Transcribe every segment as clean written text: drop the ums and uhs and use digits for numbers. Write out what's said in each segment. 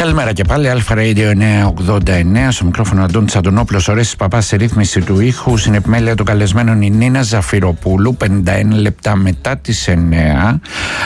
Καλημέρα και πάλι. Αλφα Radio 989. Στο μικρόφωνο Αντώνης Αντωνόπουλος. Ορέστης Παπάς στη ρύθμιση του ήχου. Στην επιμέλεια των καλεσμένων η Νίνα Ζαφυροπούλου. 51 λεπτά μετά τις 9.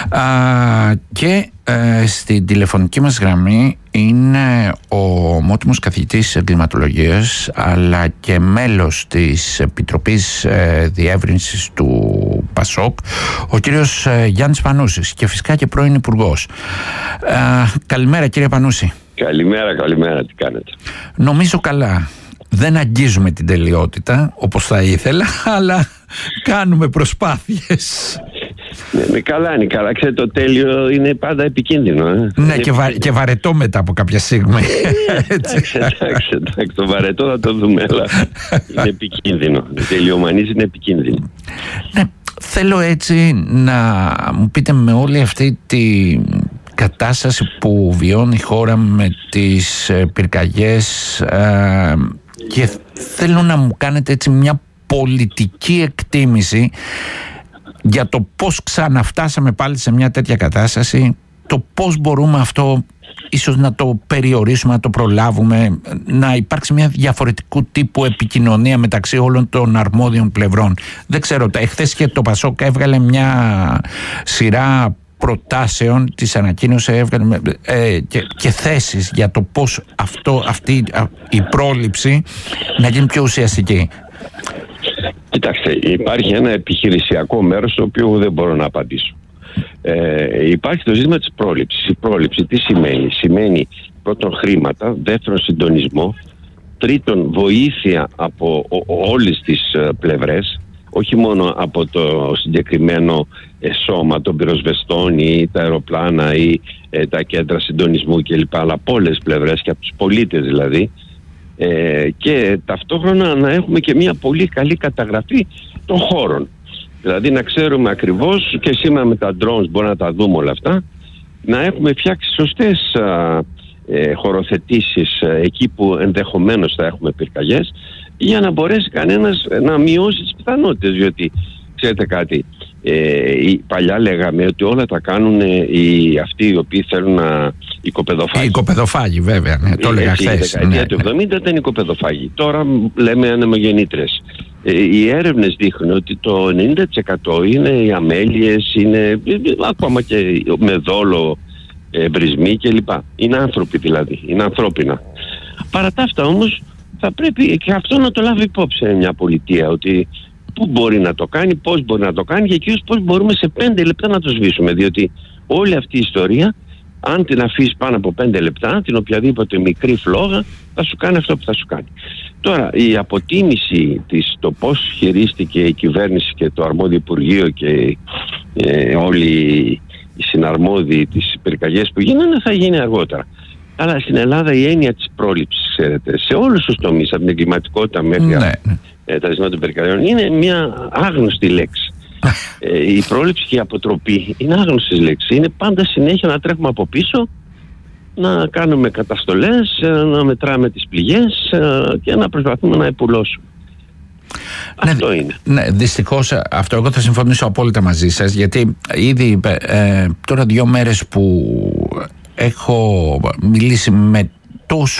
Και στην τηλεφωνική μας γραμμή είναι ο ομότιμος καθηγητής εγκληματολογίας αλλά και μέλος της Επιτροπής Διεύρυνσης του ΠΑΣΟΚ, ο κύριος Γιάννης Πανούσης, και φυσικά και πρώην Υπουργός. Καλημέρα κύριε Πανούση. Καλημέρα, τι κάνετε? Νομίζω καλά. Δεν αγγίζουμε την τελειότητα όπως θα ήθελα, αλλά κάνουμε προσπάθειες. Ναι, καλά είναι, καλά. Ξέρετε, το τέλειο είναι πάντα επικίνδυνο. Ναι, και βαρετό μετά από κάποια στιγμή. Εντάξει, το βαρετό θα το δούμε, αλλά είναι επικίνδυνο. Η τελειομανής είναι επικίνδυνη. Ναι, θέλω έτσι να μου πείτε, με όλη αυτή τη κατάσταση που βιώνει η χώρα με τις πυρκαγιές, και θέλω να μου κάνετε έτσι μια πολιτική εκτίμηση για το πώς ξαναφτάσαμε πάλι σε μια τέτοια κατάσταση, το πώς μπορούμε αυτό ίσως να το περιορίσουμε, να το προλάβουμε, να υπάρξει μια διαφορετικού τύπου επικοινωνία μεταξύ όλων των αρμόδιων πλευρών. Δεν ξέρω, εχθές και το ΠΑΣΟΚ έβγαλε μια σειρά προτάσεων, τις ανακοίνωσε, έβγαλε και θέσεις για το πώς αυτή η πρόληψη να γίνει πιο ουσιαστική. Κοιτάξτε, υπάρχει ένα επιχειρησιακό μέρος το οποίο δεν μπορώ να απαντήσω. Υπάρχει το ζήτημα της πρόληψης. Η πρόληψη τι σημαίνει? Σημαίνει πρώτον χρήματα, δεύτερον συντονισμό, τρίτον βοήθεια από όλες τις πλευρές, όχι μόνο από το συγκεκριμένο σώμα των πυροσβεστών ή τα αεροπλάνα ή τα κέντρα συντονισμού κλπ, αλλά από όλες τις πλευρές και από τους πολίτες δηλαδή. Και ταυτόχρονα να έχουμε και μια πολύ καλή καταγραφή των χώρων. Δηλαδή να ξέρουμε ακριβώς, και σήμερα με τα drones μπορούμε να τα δούμε όλα αυτά, να έχουμε φτιάξει σωστές χωροθετήσεις εκεί που ενδεχομένως θα έχουμε πυρκαγιές, για να μπορέσει κανένας να μειώσει τις πιθανότητες. Διότι ξέρετε κάτι, παλιά λέγαμε ότι όλα τα κάνουν αυτοί οι οποίοι θέλουν να... Οι οικοπεδοφάγοι βέβαια, ναι, το έλεγα χθες. Η δεκαετία του 70 ήταν οικοπεδοφάγοι. Τώρα λέμε ανεμογεννήτρες. Οι έρευνες δείχνουν ότι το 90% είναι οι αμέλειες, είναι ακόμα και με δόλο, μπρισμοί κλπ. Είναι άνθρωποι δηλαδή, είναι ανθρώπινα. Παρά τα αυτά όμως θα πρέπει και αυτό να το λάβει υπόψη μια πολιτεία, ότι πού μπορεί να το κάνει, πώς μπορεί να το κάνει και κυρίως πώς μπορούμε σε 5 λεπτά να το σβήσουμε. Διότι όλη αυτή η ιστορία, αν την αφήσεις πάνω από 5 λεπτά, την οποιαδήποτε μικρή φλόγα θα σου κάνει αυτό που θα σου κάνει. Τώρα, η αποτίμηση το πώς χειρίστηκε η κυβέρνηση και το αρμόδιο Υπουργείο και όλοι οι συναρμόδιοι τις πυρκαγιές που γίνανε θα γίνει αργότερα. Αλλά στην Ελλάδα η έννοια της πρόληψης, ξέρετε, σε όλους τους τομείς, από την εγκληματικότητα μέχρι τα ζητήματα των πυρκαγιών, είναι μια άγνωστη λέξη. Η πρόληψη και η αποτροπή είναι άγνωστες λέξεις. Είναι πάντα συνέχεια να τρέχουμε από πίσω, να κάνουμε καταστολές, να μετράμε τις πληγές και να προσπαθούμε να επουλώσουμε. Αυτό είναι. Ναι, δυστυχώς αυτό εγώ θα συμφωνήσω απόλυτα μαζί σας, γιατί ήδη τώρα 2 μέρες που έχω μιλήσει με τόσο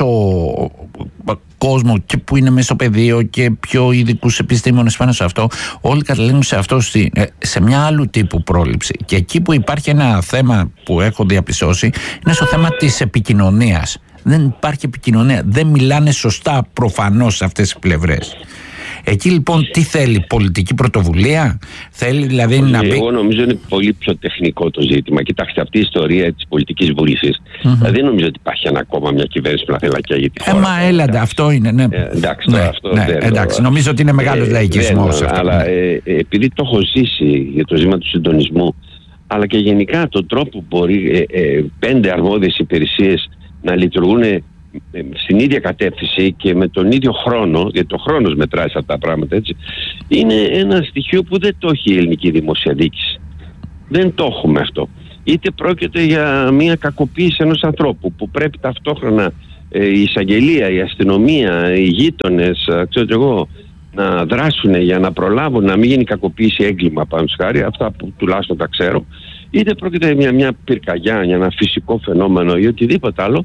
κόσμο και που είναι μέσα στο πεδίο και πιο ειδικούς επιστήμονες πάνω σε αυτό, όλοι καταλήγουν σε αυτό, σε μια άλλου τύπου πρόληψη. Και εκεί που υπάρχει ένα θέμα που έχω διαπιστώσει είναι στο θέμα της επικοινωνίας. Δεν υπάρχει επικοινωνία, δεν μιλάνε σωστά προφανώς σε αυτές τις πλευρές. Εκεί λοιπόν τι θέλει, πολιτική πρωτοβουλία? Θέλει δηλαδή να πει... Εγώ νομίζω είναι πολύ πιο τεχνικό το ζήτημα. Κοιτάξτε, αυτή η ιστορία της πολιτικής βούλησης, δεν νομίζω ότι υπάρχει ακόμα μια κυβέρνηση που να θέλει να καίγει τη χώρα. Μα έλαντα, αυτό είναι, ναι. Εντάξει, αυτό εντάξει, νομίζω ότι είναι μεγάλος λαϊκισμός αυτό. Αλλά επειδή το έχω ζήσει για το ζήτημα του συντονισμού, αλλά και γενικά τον τρόπο που μπορεί 5 αρμόδιες υπηρεσίες να λειτουργούν στην ίδια κατεύθυνση και με τον ίδιο χρόνο, γιατί το χρόνος μετράει σε αυτά τα πράγματα, έτσι, είναι ένα στοιχείο που δεν το έχει η ελληνική δημόσια διοίκηση. Δεν το έχουμε αυτό. Είτε πρόκειται για μια κακοποίηση ενός ανθρώπου που πρέπει ταυτόχρονα η εισαγγελία, η αστυνομία, οι γείτονες, ξέρω εγώ, να δράσουν για να προλάβουν να μην γίνει κακοποίηση, έγκλημα πάνω χάρη, αυτά που τουλάχιστον τα ξέρω, είτε πρόκειται για μια πυρκαγιά, για ένα φυσικό φαινόμενο ή οτιδήποτε άλλο,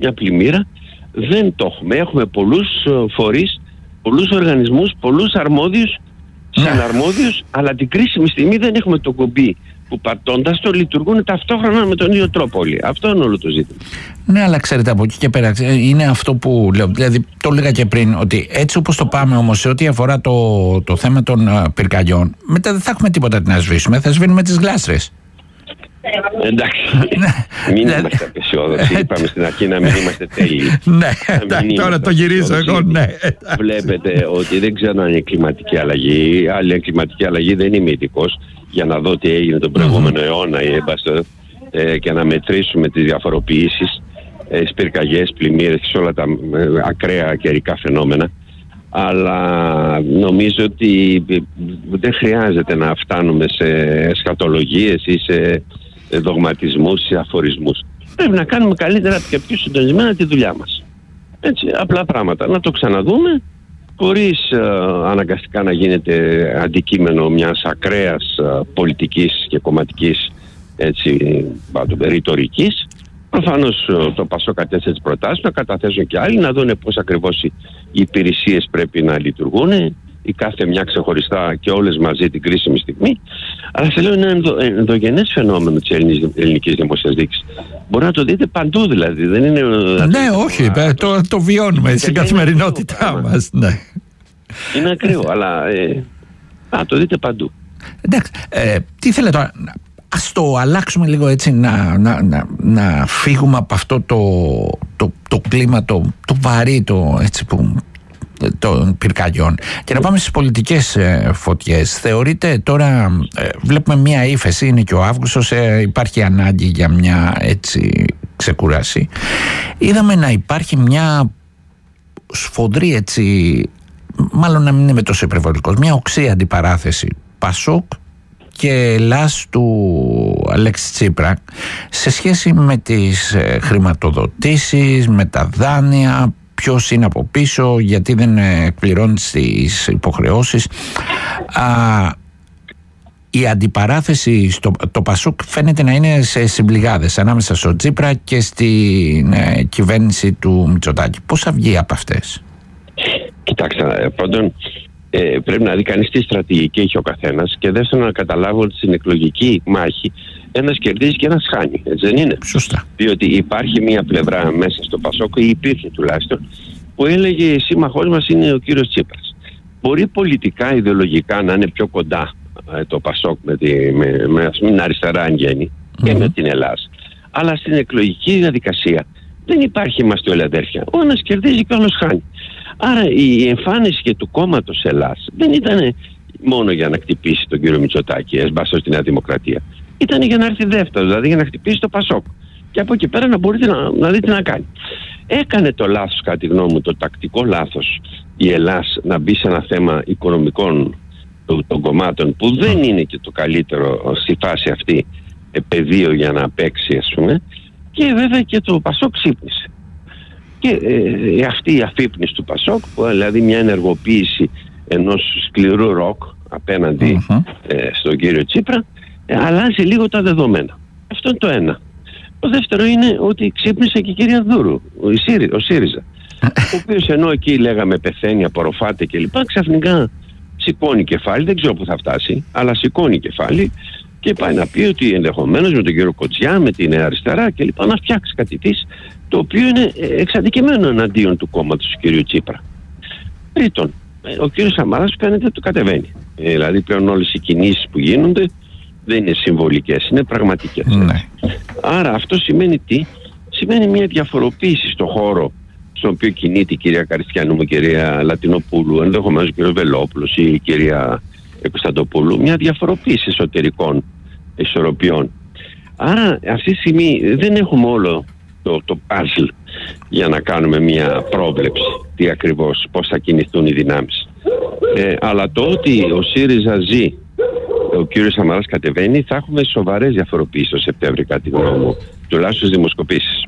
μια πλημμύρα. Δεν το έχουμε. Έχουμε πολλούς φορείς, πολλούς οργανισμούς, πολλούς αρμόδιους, συναρμόδιους, αλλά την κρίσιμη στιγμή δεν έχουμε το κουμπί που πατώντας το λειτουργούν ταυτόχρονα με τον ίδιο τρόπο όλοι. Αυτό είναι όλο το ζήτημα. Ναι, αλλά ξέρετε, από εκεί και πέρα είναι αυτό που λέω. Δηλαδή, το έλεγα και πριν, ότι έτσι όπως το πάμε όμως σε ό,τι αφορά το θέμα των πυρκαγιών, μετά δεν θα έχουμε τίποτα να σβήσουμε, θα σβήνουμε τις γλάστρες. Εντάξει, μην είμαστε απεσιόδοξοι. Είπαμε στην αρχή να μην είμαστε τέλειοι. Ναι, τώρα το γυρίζω εγώ, ναι. Βλέπετε ότι δεν ξέρω αν είναι κλιματική αλλαγή. Άλλη κλιματική αλλαγή δεν είμαι ειδικός για να δω τι έγινε τον προηγούμενο αιώνα και να μετρήσουμε τις διαφοροποιήσεις, πυρκαγιές, πλημμύρες και όλα τα ακραία καιρικά φαινόμενα. Αλλά νομίζω ότι δεν χρειάζεται να φτάνουμε σε εσχατολογίες ή σε δογματισμούς ή αφορισμούς. Πρέπει να κάνουμε καλύτερα και πιο συντονισμένα τη δουλειά μας. Έτσι, απλά πράγματα. Να το ξαναδούμε, χωρίς αναγκαστικά να γίνεται αντικείμενο μιας ακραίας πολιτικής και κομματικής ρητορικής. Προφανώς το ΠΑΣΟΚ κατέθεσε τις προτάσεις, να καταθέσουν και άλλοι, να δουν πώς ακριβώς οι υπηρεσίες πρέπει να λειτουργούν, η κάθε μια ξεχωριστά και όλες μαζί την κρίσιμη στιγμή. Αλλά σε λέω είναι ενδογενές φαινόμενο της ελληνικής δημόσιας διοίκησης. Μπορεί να το δείτε παντού δηλαδή. Δεν είναι, ναι, όχι, το βιώνουμε στην καθημερινότητά μας. Ναι. Είναι ακραίο, αλλά το δείτε παντού. Εντάξει, τι θέλετε τώρα. Ας το αλλάξουμε λίγο έτσι, να φύγουμε από αυτό το κλίμα, το βαρύ, των πυρκαγιών και να πάμε στις πολιτικές φωτιές. Θεωρείτε τώρα, βλέπουμε μια ύφεση, είναι και ο Αύγουστος, υπάρχει ανάγκη για μια έτσι ξεκούραση. Είδαμε να υπάρχει μια σφοδρή έτσι, μάλλον να μην είμαι τόσο υπερβολικός, μια οξύ αντιπαράθεση ΠΑΣΟΚ και Ελλάς του Αλέξη Τσίπρα σε σχέση με τις χρηματοδοτήσεις, με τα δάνεια, ποιος είναι από πίσω, γιατί δεν εκπληρώνει τις υποχρεώσεις. Η αντιπαράθεση το ΠΑΣΟΚ φαίνεται να είναι σε συμπληγάδες ανάμεσα στο Τσίπρα και στην κυβέρνηση του Μητσοτάκη. Πώς θα βγει από αυτές? Κοιτάξτε, πρώτον πρέπει να δει κανείς τι στρατηγική έχει ο καθένας και δεύτερον να καταλάβω ότι στην εκλογική μάχη ένας κερδίζει και ένας χάνει, έτσι δεν είναι? Σωστά. Διότι υπάρχει μια πλευρά μέσα στο ΠΑΣΟΚ, ή υπήρχε τουλάχιστον, που έλεγε σύμμαχός μας είναι ο κύριος Τσίπρας. Μπορεί πολιτικά, ιδεολογικά να είναι πιο κοντά το ΠΑΣΟΚ με την αριστερά αν γέννη και με την Ελλάδα. Αλλά στην εκλογική διαδικασία δεν υπάρχει είμαστε όλοι αδέρφια. Ο ένας κερδίζει και ο άλλος χάνει. Άρα η εμφάνιση και του κόμματος Ελλάς δεν ήταν μόνο για να χτυπήσει τον κύριο Μητσοτάκη, έσπασε στη Νέα Δημοκρατία. Ήταν για να έρθει δεύτερο, δηλαδή για να χτυπήσει το ΠΑΣΟΚ. Και από εκεί πέρα να μπορείτε να δείτε τι να κάνει. Έκανε το λάθος, κατά τη γνώμη μου, το τακτικό λάθος η Ελλάς να μπει σε ένα θέμα οικονομικών των κομμάτων που δεν είναι και το καλύτερο στη φάση αυτή πεδίο για να παίξει, ας πούμε. Και βέβαια και το ΠΑΣΟΚ ξύπνησε. Και αυτή η αφύπνιση του ΠΑΣΟΚ, δηλαδή μια ενεργοποίηση ενός σκληρού ροκ απέναντι στον κύριο Τσίπρα, αλλάζει λίγο τα δεδομένα. Αυτό είναι το ένα. Το δεύτερο είναι ότι ξύπνησε και η κυρία Δούρου, ο ΣΥΡΙΖΑ, ο οποίος ενώ εκεί λέγαμε πεθαίνει, απορροφάται κλπ, ξαφνικά σηκώνει κεφάλι, δεν ξέρω που θα φτάσει, αλλά σηκώνει κεφάλι και πάει να πει ότι ενδεχομένως με τον κύριο Κοτσιά, με την αριστερά κλπ, να φτιάξει κάτι της, το οποίο είναι εξαντικεμένο εναντίον του κόμματος του κύριου Τσίπρα. Τρίτον, ο κύριος Σαμαράς φαίνεται ότι το κατεβαίνει. Δηλαδή πλέον όλες οι κινήσεις που γίνονται δεν είναι συμβολικές, είναι πραγματικές. Ναι. Άρα αυτό σημαίνει τι? Σημαίνει μια διαφοροποίηση στον χώρο στον οποίο κινείται η κυρία Καριστιανού, η κυρία Λατινοπούλου, ενδεχομένως ο κύριος Βελόπουλος ή η κυρία Κωνσταντοπούλου, μια διαφοροποίηση εσωτερικών ισορροπιών. Άρα αυτή τη στιγμή δεν έχουμε όλο το puzzle για να κάνουμε μια πρόβλεψη τι ακριβώς, πώς θα κινηθούν οι δυνάμεις. Αλλά το ότι ο ΣΥΡΙΖΑ ζει, ο κύριος Σαμαράς κατεβαίνει, θα έχουμε σοβαρές διαφοροποιήσεις το Σεπτέμβρη, κατά τη γνώμη μου, τουλάχιστον στις δημοσκοπήσεις.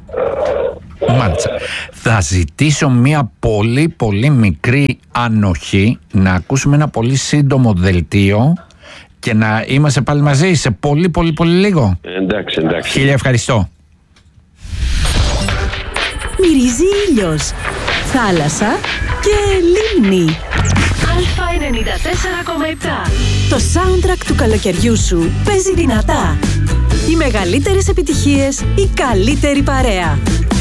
Μάλιστα. Θα ζητήσω μια πολύ πολύ μικρή ανοχή, να ακούσουμε ένα πολύ σύντομο δελτίο και να είμαστε πάλι μαζί σε πολύ πολύ πολύ λίγο. Εντάξει. Χίλια ευχαριστώ. Γεμίζει ήλιος, θάλασσα και λίμνη. Α94,7. Το soundtrack του καλοκαιριού σου παίζει δυνατά. Οι μεγαλύτερες επιτυχίες, η καλύτερη παρέα.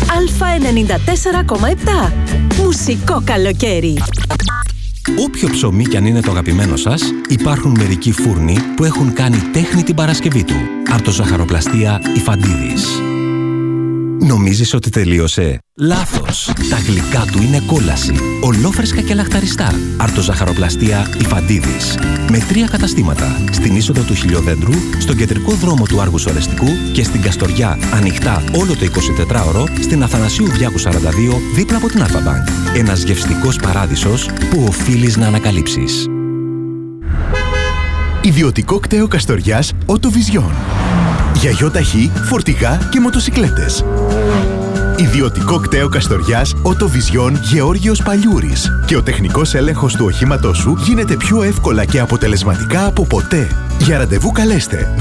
Α94,7. Μουσικό καλοκαίρι. Όποιο ψωμί κι αν είναι το αγαπημένο σας, υπάρχουν μερικοί φούρνοι που έχουν κάνει τέχνη την Παρασκευή του. Αρτοζαχαροπλαστεία Ιφαντίδης. Νομίζεις ότι τελείωσε? Λάθος! Τα γλυκά του είναι κόλαση. Ολόφρεσκα και λαχταριστά. Αρτοζαχαροπλαστεία Ιφαντίδης. Με 3 καταστήματα. Στην είσοδο του Χιλιοδέντρου, στον κεντρικό δρόμο του Άργου Σορεστικού και στην Καστοριά, ανοιχτά όλο το 24ωρο, στην Αθανασίου Διάκου 42, δίπλα από την Αλφα-Μπανκ. Ένας γευστικός παράδεισος που οφείλεις να ανακαλύψεις. Ιδιωτικό κτέο Καστοριάς Οτοβιζιόν. Για γιοταχή, φορτηγά και μοτοσικλέτες. Ιδιωτικό κτέο Καστοριάς Οτοβιζιόν Γεώργιος Παλιούρης. Και ο τεχνικός έλεγχος του οχήματός σου γίνεται πιο εύκολα και αποτελεσματικά από ποτέ. Για ραντεβού καλέστε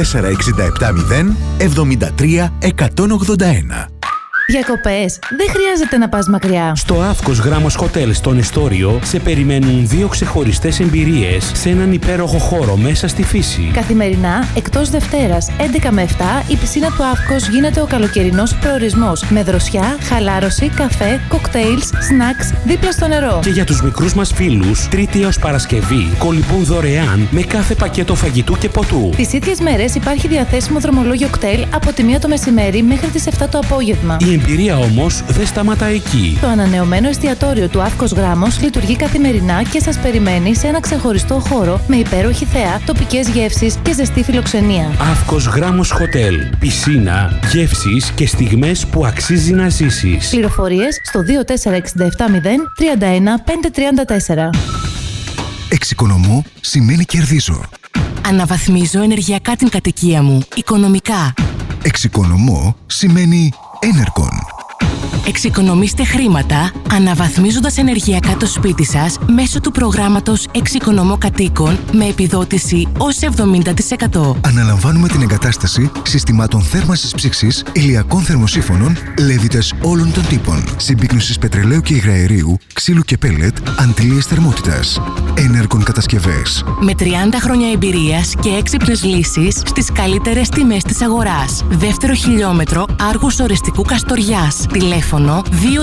24670 73 181. Διακοπές. Δεν χρειάζεται να πας μακριά. Στο Αύκος Γράμμος Hotel στον Εστόριο σε περιμένουν 2 ξεχωριστές εμπειρίες σε έναν υπέροχο χώρο μέσα στη φύση. Καθημερινά, εκτός Δευτέρας, 11 με 7, η πισίνα του Αύκος γίνεται ο καλοκαιρινός προορισμός. Με δροσιά, χαλάρωση, καφέ, κοκτέιλς, σνακς δίπλα στο νερό. Και για τους μικρούς μας φίλους, Τρίτη έως Παρασκευή, κολυμπούν δωρεάν με κάθε πακέτο φαγητού και ποτού. Τις ίδιες μέρες υπάρχει διαθέσιμο δρομολόγιο κτέλ από τη 1 το μεσημέρι μέχρι τις 7 το απόγευμα. Η εμπειρία όμως δεν σταματά εκεί. Το ανανεωμένο εστιατόριο του Αύκος Γράμμος λειτουργεί καθημερινά και σας περιμένει σε ένα ξεχωριστό χώρο με υπέροχη θέα, τοπικές γεύσεις και ζεστή φιλοξενία. Αύκος Γράμμος Hotel. Πισίνα, γεύσεις και στιγμές που αξίζει να ζήσεις. Πληροφορίες στο 24670 31 534. Εξοικονομώ σημαίνει κερδίζω. Αναβαθμίζω ενεργειακά την κατοικία μου, οικονομικά. Εξοικονομώ σημαίνει Enercon. Εξοικονομήστε χρήματα αναβαθμίζοντας ενεργειακά το σπίτι σας μέσω του προγράμματος Εξοικονομώ Κατοίκων με επιδότηση ως 70%. Αναλαμβάνουμε την εγκατάσταση συστημάτων θέρμανσης ψήξης, ηλιακών θερμοσύφωνων, λέβητες όλων των τύπων, συμπίκνωσης πετρελαίου και υγραερίου, ξύλου και πέλετ, αντλίες θερμότητας. Enercon κατασκευές. Με 30 χρόνια εμπειρίας και έξυπνες λύσεις στις καλύτερες τιμές της αγοράς. Δεύτερο χιλιόμετρο Άργου Σορεστικού Καστοριάς. Τηλέφωνο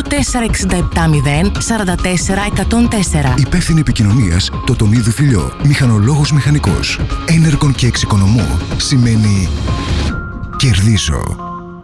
24670 44 104. Υπεύθυνη επικοινωνίας Τοτονίδου Φιλιό. Μηχανολόγος μηχανικός. Enercon και εξοικονομώ σημαίνει κερδίζω.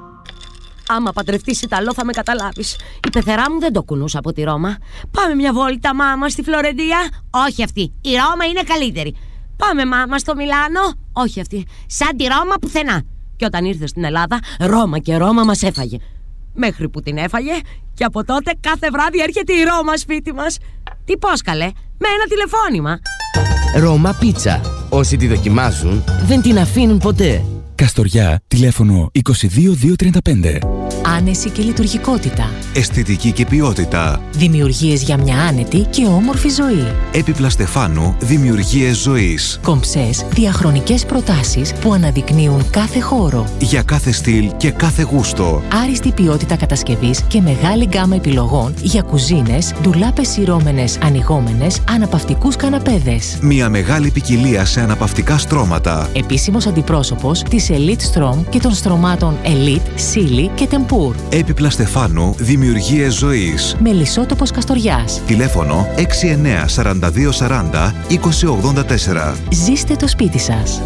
Άμα παντρευτείς Ιταλό θα με καταλάβεις. Η πεθερά μου δεν το κουνούσα από τη Ρώμα. Πάμε μια βόλτα, μάμα, στη Φλωρεντία. Όχι αυτή. Η Ρώμα είναι καλύτερη. Πάμε, μάμα, στο Μιλάνο. Όχι αυτή. Σαν τη Ρώμα πουθενά. Και όταν ήρθε στην Ελλάδα, Ρώμα και Ρώμα μας έφαγε. Μέχρι που την έφαγε και από τότε κάθε βράδυ έρχεται η Ρώμα σπίτι μας. Τι πώς καλέ, με ένα τηλεφώνημα. Ρώμα Πίτσα. Όσοι τη δοκιμάζουν δεν την αφήνουν ποτέ. Καστοριά, τηλέφωνο 22235. Άνεση και λειτουργικότητα. Αισθητική και ποιότητα. Δημιουργίες για μια άνετη και όμορφη ζωή. Έπιπλα Στεφάνου, δημιουργίες ζωής. Κομψές, διαχρονικές προτάσεις που αναδεικνύουν κάθε χώρο. Για κάθε στυλ και κάθε γούστο. Άριστη ποιότητα κατασκευής και μεγάλη γκάμα επιλογών για κουζίνες, ντουλάπες σειρώμενες, ανοιγόμενες, αναπαυτικούς καναπέδες. Μια μεγάλη ποικιλία σε αναπαυτικά στρώματα. Επίσημος αντιπρόσωπος της Elite Strom και των στρωμάτων Elite, Silly και Tempur. Έπιπλα Στεφάνου, δημιουργίες ζωής. Μελισσότοπος Καστοριάς. Τηλέφωνο 69 42 40 20 84. Ζήστε το σπίτι σας.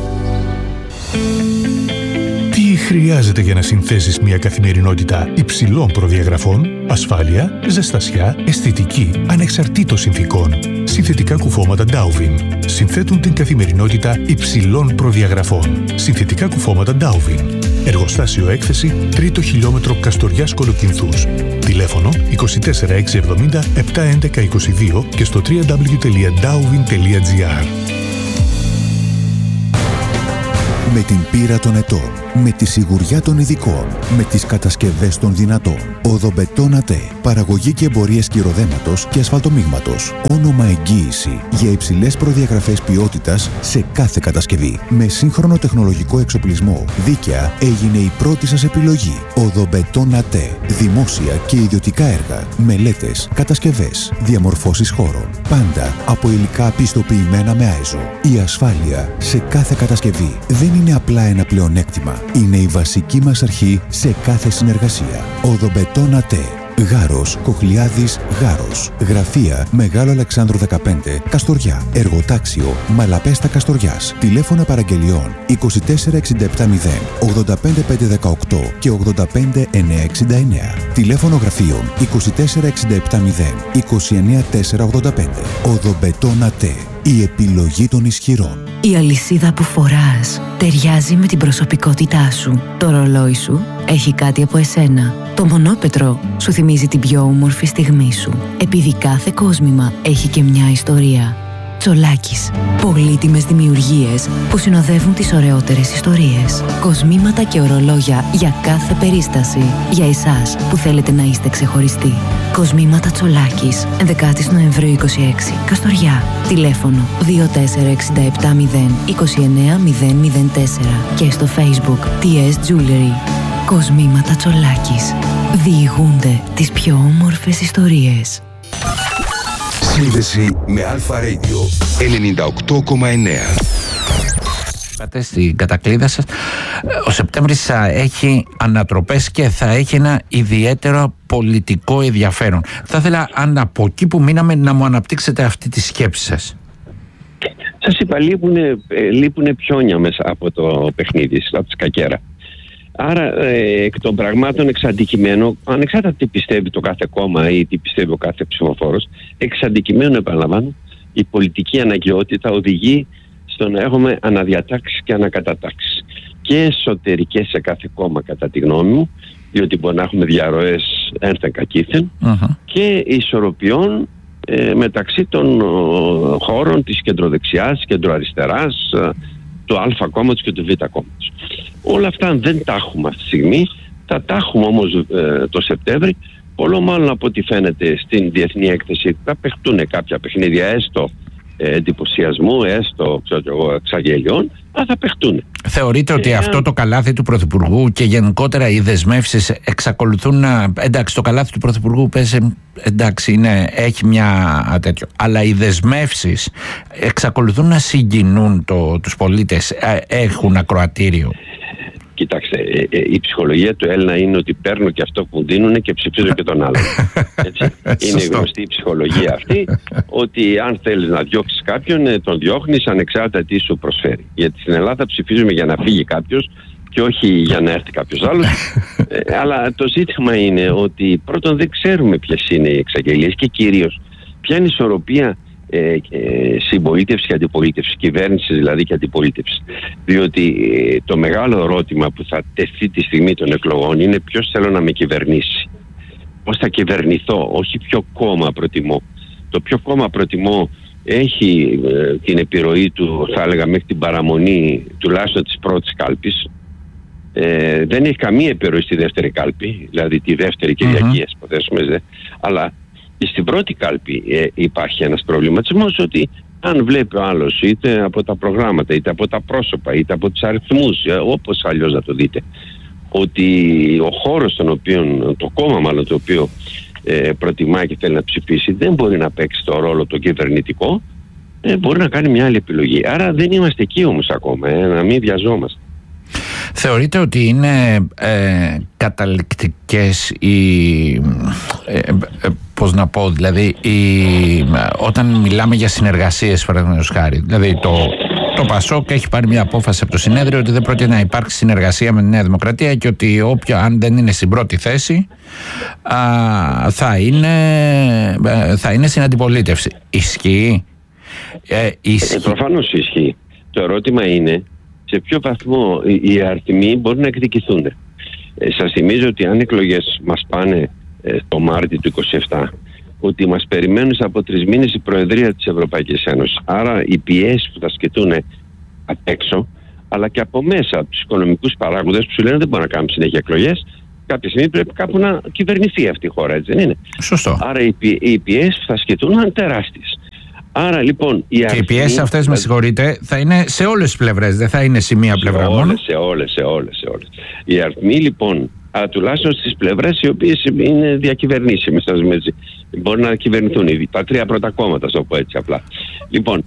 Τι χρειάζεται για να συνθέσεις μια καθημερινότητα υψηλών προδιαγραφών, ασφάλεια, ζεστασιά, αισθητική, ανεξαρτήτως συνθήκων. Συνθετικά κουφώματα Dowvin συνθέτουν την καθημερινότητα υψηλών προδιαγραφών. Συνθετικά κουφώματα Dowvin. Εργοστάσιο έκθεση 3ο χιλιόμετρο Καστοριάς Κολοκυνθούς. Τηλέφωνο 24670 711 22 και στο www.dowvin.gr. Με την πείρα των ετών με τη σιγουριά των ειδικών, με τις κατασκευές των δυνατών. Οδομπετόν ΑΤΕ. Παραγωγή και εμπορίες κυροδέματος και ασφαλτομίγματος. Όνομα εγγύηση για υψηλές προδιαγραφές ποιότητας σε κάθε κατασκευή. Με σύγχρονο τεχνολογικό εξοπλισμό. Δίκαια έγινε η πρώτη σας επιλογή. Οδομπετόν ΑΤΕ. Δημόσια και ιδιωτικά έργα. Μελέτες, κατασκευές, διαμορφώσεις χώρων. Πάντα από υλικά πιστοποιημένα με ISO. Η ασφάλεια σε κάθε κατασκευή δεν είναι απλά ένα πλεονέκτημα. Είναι η βασική μας αρχή σε κάθε συνεργασία. Οδομπετόν ΑΤΕ. Γάρος, Κοχλιάδης, Γάρος. Γραφεία Μεγάλο Αλεξάνδρου 15, Καστοριά. Εργοτάξιο Μαλαπέστα Καστοριάς. Τηλέφωνα παραγγελιών 24670 85518 και 85969. Τηλέφωνο γραφείων 24670 29485. Οδομπετόν ΑΤΕ. Η επιλογή των ισχυρών. Η αλυσίδα που φοράς ταιριάζει με την προσωπικότητά σου. Το ρολόι σου έχει κάτι από εσένα. Το μονόπετρο σου θυμίζει την πιο όμορφη στιγμή σου. Επειδή κάθε κόσμημα έχει και μια ιστορία. Τσολάκης. Πολύτιμες δημιουργίες που συνοδεύουν τις ωραιότερες ιστορίες. Κοσμήματα και ορολόγια για κάθε περίσταση. Για εσάς που θέλετε να είστε ξεχωριστοί. Κοσμήματα Τσολάκης. 11 Νοεμβρίου 26. Καστοριά. Τηλέφωνο 24670 29004 και στο Facebook TS Jewelry. Κοσμήματα Τσολάκης. Διηγούνται τις πιο όμορφες ιστορίες. Σύνδεση με Αλφα Radio 98,9. Πάτε στην κατακλείδα σας. Ο Σεπτέμβρης θα έχει ανατροπές και θα έχει ένα ιδιαίτερο πολιτικό ενδιαφέρον. Θα ήθελα, αν από εκεί που μείναμε, να μου αναπτύξετε αυτή τη σκέψη σας. Σας είπα, λείπουνε πιόνια μέσα από το παιχνίδι, από τη σκακέρα. Άρα εκ των πραγμάτων εξαντικειμένο, ανεξάρτητα τι πιστεύει το κάθε κόμμα ή τι πιστεύει ο κάθε ψηφοφόρος, εξαντικειμένο, επαναλαμβάνω, η πολιτική αναγκαιότητα οδηγεί στο να έχουμε αναδιατάξεις και ανακατατάξεις. Και εσωτερικές σε κάθε κόμμα, κατά τη γνώμη μου, διότι μπορεί να έχουμε διαρροές ένθεν κακήθεν, και ισορροπιών μεταξύ των χώρων της κεντροδεξιάς, κεντροαριστεράς, του Α κόμματος και του Β κόμματος. Όλα αυτά δεν τα έχουμε αυτή τη στιγμή, θα τα έχουμε όμως το Σεπτέμβρη, πολλό μάλλον από ό,τι φαίνεται στην διεθνή έκθεση θα παιχτούν κάποια παιχνίδια, έστω εντυπωσιασμού, έστω εξαγγελιών, αλλά θα παιχτούν. Θεωρείτε ότι αυτό το καλάθι του Πρωθυπουργού και γενικότερα οι δεσμεύσεις εξακολουθούν να... Εντάξει, το καλάθι του Πρωθυπουργού εντάξει, έχει μια τέτοιο, αλλά οι δεσμεύσεις εξακολουθούν να συγκινούν τους πολίτες, έχουν ακροατήριο? Κοιτάξτε, η ψυχολογία του Έλληνα είναι ότι παίρνω και αυτό που δίνουν και ψηφίζω και τον άλλον. Έτσι. Είναι γνωστή η ψυχολογία αυτή, ότι αν θέλεις να διώξεις κάποιον, τον διώχνεις ανεξάρτητα τι σου προσφέρει. Γιατί στην Ελλάδα ψηφίζουμε για να φύγει κάποιος και όχι για να έρθει κάποιος άλλος. Αλλά το ζήτημα είναι ότι πρώτον δεν ξέρουμε ποιες είναι οι εξαγγελίες και κυρίως ποια είναι η ισορροπία συμπολίτευση και αντιπολίτευση, κυβέρνηση δηλαδή και αντιπολίτευση. Διότι το μεγάλο ερώτημα που θα τεθεί τη στιγμή των εκλογών είναι ποιος θέλω να με κυβερνήσει, πώς θα κυβερνηθώ, όχι ποιο κόμμα προτιμώ. Το ποιο κόμμα προτιμώ έχει την επιρροή του, θα έλεγα, μέχρι την παραμονή τουλάχιστον της πρώτης κάλπης. Δεν έχει καμία επιρροή στη δεύτερη κάλπη, δηλαδή τη δεύτερη Κυριακή, ας υποθέσουμε, αλλά στην πρώτη κάλπη υπάρχει ένας προβληματισμός ότι αν βλέπει ο άλλος είτε από τα προγράμματα, είτε από τα πρόσωπα, είτε από τους αριθμούς, όπως αλλιώς να το δείτε, ότι ο χώρος στον οποίο, το κόμμα μάλλον το οποίο προτιμάει και θέλει να ψηφίσει, δεν μπορεί να παίξει το ρόλο το κυβερνητικό, μπορεί να κάνει μια άλλη επιλογή. Άρα δεν είμαστε εκεί όμως ακόμα, να μην βιαζόμαστε. Θεωρείτε ότι είναι καταληκτικές πώς να πω, δηλαδή όταν μιλάμε για συνεργασίες, παραδείγματος χάρη, δηλαδή το ΠΑΣΟΚ έχει πάρει μια απόφαση από το συνέδριο ότι δεν πρόκειται να υπάρξει συνεργασία με τη Νέα Δημοκρατία και ότι αν δεν είναι στην πρώτη θέση θα είναι στην αντιπολίτευση. Ισχύει? Προφανώς ισχύει. Το ερώτημα είναι σε ποιο βαθμό οι αριθμοί μπορούν να εκδικηθούν. Σας θυμίζω ότι αν εκλογές μας πάνε το Μάρτιο του 27, ότι μας περιμένουν από 3 μήνες η Προεδρία της Ευρωπαϊκής Ένωσης. Άρα οι πιέσεις που θα σκεφτούν απ' έξω, αλλά και από μέσα, από τους οικονομικούς παράγοντες που σου λένε δεν μπορούμε να κάνουμε συνέχεια εκλογές. Κάποια στιγμή πρέπει κάπου να κυβερνηθεί αυτή η χώρα, έτσι δεν είναι? Σωστό. Άρα οι πιέσεις που θα ασκηθούν είναι τεράστιες. Άρα λοιπόν και οι πιέσεις αυτές, με συγχωρείτε, θα είναι σε όλες τις πλευρές, δεν θα είναι σε μία πλευρά μόνο. Σε όλες. Οι αριθμοί λοιπόν, τουλάχιστον στις πλευρές οι οποίες είναι διακυβερνήσιμες, μπορεί να κυβερνηθούν τα τρία πρώτα κόμματα, στο πω έτσι απλά. Λοιπόν,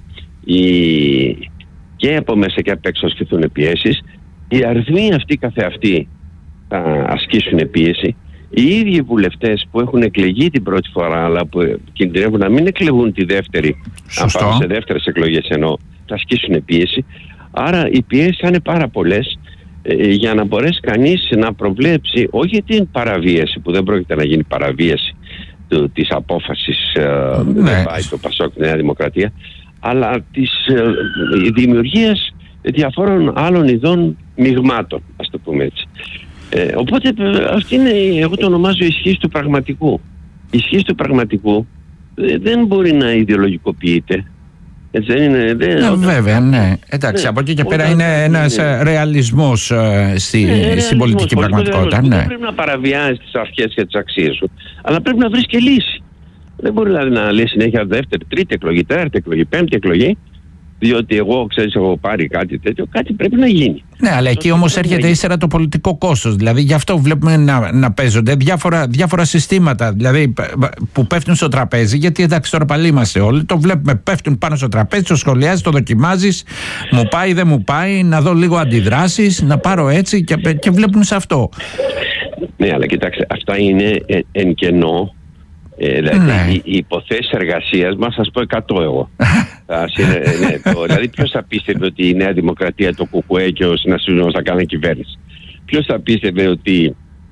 και από μέσα και απ' έξω ασκηθούν πιέσεις. Οι αριθμοί αυτοί καθεαυτοί θα ασκήσουν πίεση. Οι ίδιοι βουλευτές που έχουν εκλεγεί την πρώτη φορά, αλλά που κινδυνεύουν να μην εκλεγούν τη δεύτερη, να πάνε σε δεύτερες εκλογές, ενώ θα ασκήσουν πίεση. Άρα οι πιέσεις θα είναι πάρα πολλές, για να μπορέσει κανείς να προβλέψει όχι την παραβίαση, που δεν πρόκειται να γίνει παραβίαση της απόφασης δεν πάει το ΠΑΣΟΚ Νέα Δημοκρατία, αλλά της δημιουργίας διαφόρων άλλων ειδών μειγμάτων, ας το πούμε έτσι. Οπότε αυτή είναι, εγώ το ονομάζω ισχύς του πραγματικού. Η ισχύς του πραγματικού δεν μπορεί να ιδεολογικοποιείται. Έτσι δεν είναι? Βέβαια, ναι. Εντάξει, από εκεί και πέρα είναι ένας ρεαλισμός στην πολιτική πραγματικότητα. Δεν πρέπει να παραβιάζεις τις αρχές και τις αξίες σου, αλλά πρέπει να βρεις και λύση. Δεν μπορεί δηλαδή να λέει συνέχεια δεύτερη, τρίτη εκλογή, τέταρτη εκλογή, πέμπτη εκλογή, διότι έχω πάρει κάτι τέτοιο, κάτι πρέπει να γίνει. Ναι, αλλά εκεί όμως έρχεται ύστερα το πολιτικό κόστος. Δηλαδή γι' αυτό βλέπουμε να παίζονται διάφορα συστήματα, δηλαδή που πέφτουν στο τραπέζι. Γιατί εντάξει, τώρα πάλι είμαστε όλοι, το βλέπουμε, πέφτουν πάνω στο τραπέζι, το σχολιάζεις, το δοκιμάζεις, μου πάει, δεν μου πάει, να δω λίγο αντιδράσεις, να πάρω έτσι και βλέπουμε σε αυτό. Ναι, αλλά κοιτάξτε, αυτά είναι εν κενό. Δηλαδή οι υποθέσεις εργασίας μας, θα σας πω 100 εγώ. Δηλαδή ποιος θα πίστευε ότι η Νέα Δημοκρατία, το ΚΚΕ και ο συνασπισμός θα κάνουν κυβέρνηση? Ποιος θα πίστευε ότι